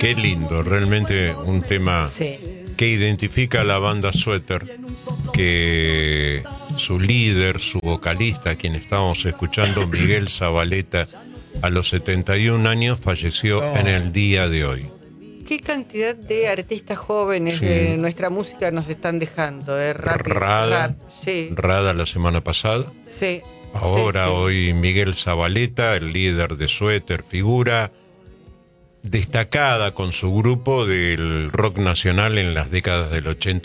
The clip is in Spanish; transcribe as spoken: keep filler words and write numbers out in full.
Qué lindo, realmente un tema Sí. que identifica a la banda Suéter, que su líder, su vocalista, a quien estábamos escuchando, Miguel Zavaleta, a los setenta y un años falleció No. en el día de hoy. ¿Qué cantidad de artistas jóvenes Sí. de nuestra música nos están dejando? De rap, Rada, rap, sí, Rada la semana pasada. sí. Ahora, sí, sí. hoy Miguel Zavaleta, el líder de Suéter, figura destacada con su grupo del rock nacional en las décadas del ochenta